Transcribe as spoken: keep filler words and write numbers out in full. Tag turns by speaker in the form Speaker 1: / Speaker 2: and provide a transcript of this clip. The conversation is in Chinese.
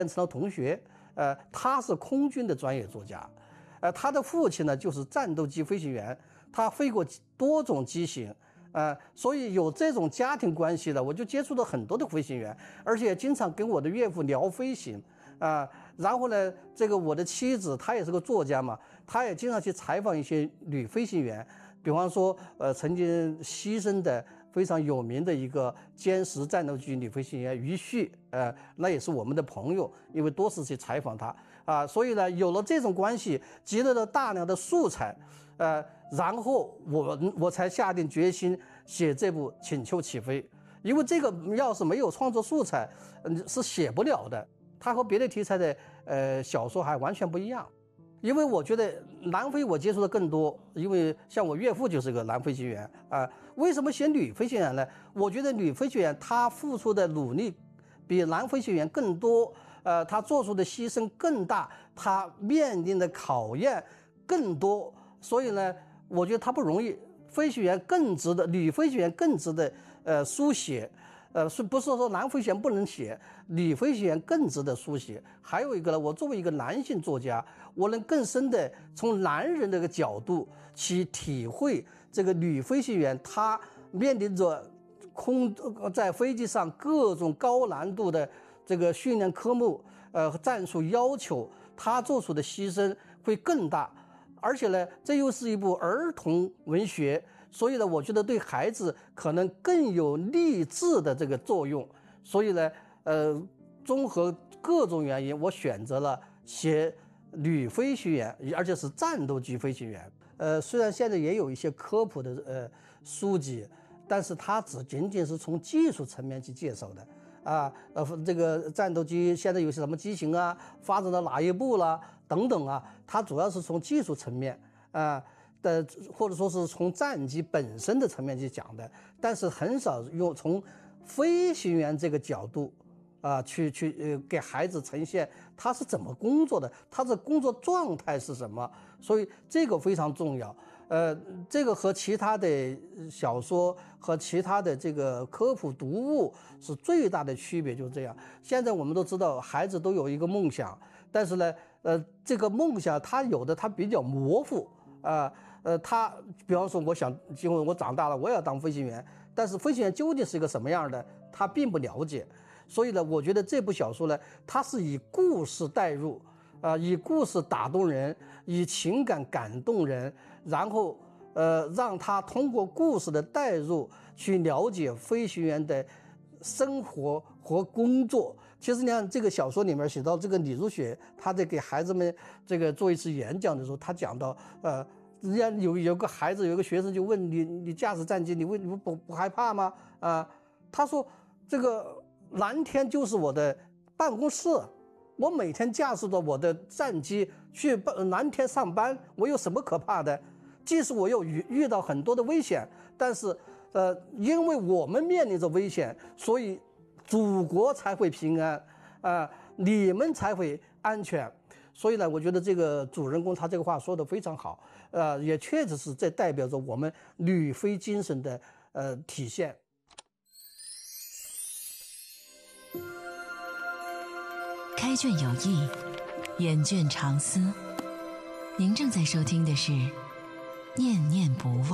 Speaker 1: 成了同学，呃，他是空军的专业作家，呃，他的父亲呢就是战斗机飞行员，他飞过多种机型，呃，所以有这种家庭关系的，我就接触到很多的飞行员，而且经常跟我的岳父聊飞行，啊、呃，然后呢，这个我的妻子她也是个作家嘛，她也经常去采访一些女飞行员，比方说，呃，曾经牺牲的。非常有名的一个歼十战斗机女飞行员于旭，呃，那也是我们的朋友，因为多次去采访她啊，所以呢，有了这种关系，积累了大量的素材，呃，然后我我才下定决心写这部《请求起飞》，因为这个要是没有创作素材，嗯，是写不了的。它和别的题材的呃小说还完全不一样。因为我觉得南非我接触的更多，因为像我岳父就是个男飞行员啊、呃。为什么写女飞行员呢？我觉得女飞行员她付出的努力比男飞行员更多，呃，她做出的牺牲更大，她面临的考验更多，所以呢，我觉得她不容易。飞行员更值得，女飞行员更值得呃书写。呃，是不是说男飞行员不能写，女飞行员更值得书写？还有一个呢，我作为一个男性作家，我能更深的从男人这个角度去体会这个女飞行员她面临着空在飞机上各种高难度的这个训练科目，呃，战术要求，她做出的牺牲会更大。而且呢，这又是一部儿童文学。所以呢，我觉得对孩子可能更有励志的这个作用。所以呢，呃，综合各种原因，我选择了写女飞行员，而且是战斗机飞行员。呃，虽然现在也有一些科普的呃书籍，但是它只仅仅是从技术层面去介绍的啊，呃，这个战斗机现在有些什么机型啊，发展到哪一步啦，等等啊，它主要是从技术层面啊。的或者说是从战机本身的层面去讲的，但是很少用从飞行员这个角度啊、呃、去去呃给孩子呈现他是怎么工作的，他的工作状态是什么，所以这个非常重要。呃，这个和其他的小说和其他的这个科普读物是最大的区别，就是这样。现在我们都知道，孩子都有一个梦想，但是呢，呃，这个梦想他有的他比较模糊啊。呃，他比方说，我想今后我长大了，我也要当飞行员，但是飞行员究竟是一个什么样的，他并不了解。所以呢，我觉得这部小说呢，它是以故事带入，啊、呃，以故事打动人，以情感感动人，然后呃，让他通过故事的带入去了解飞行员的生活和工作。其实你看这个小说里面写到这个李如雪，她在给孩子们这个做一次演讲的时候，她讲到呃。人家有有个孩子，有个学生就问你：“你驾驶战机，你为你不不害怕吗？”啊、呃，他说：“这个蓝天就是我的办公室，我每天驾驶着我的战机去蓝天上班，我有什么可怕的？即使我有遇遇到很多的危险，但是呃，因为我们面临着危险，所以祖国才会平安啊、呃，你们才会安全。”所以呢，我觉得这个主人公他这个话说得非常好，呃，也确实是这代表着我们女飞精神的呃体现。
Speaker 2: 开卷有益，眼卷长思。您正在收听的是《念念不忘》。